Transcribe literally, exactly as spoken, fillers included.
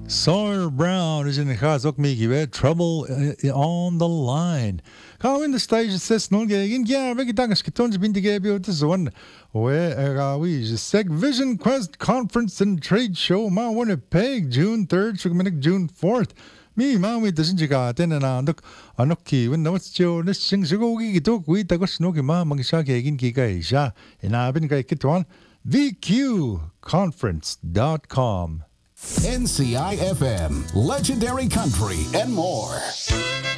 Sawyer Brown is in the Chazok Miki, Trouble uh, on the Line. Kawin the stage says no getting yeah, Vicky Tagas Kitons been to give you this one. Where we Seg Vision Quest Conference and Trade Show, Ma Winnipeg, June third, Chugmanik, June fourth. Me, ma, we doesn't jiga, then and I look, Anoki, when no it's Joe, this thing's a go, we took, we take a snoky ma, Magisaki, again, Kika, and I've been going to get one. V Q conference dot com. N C I F M, Legendary Country, and more.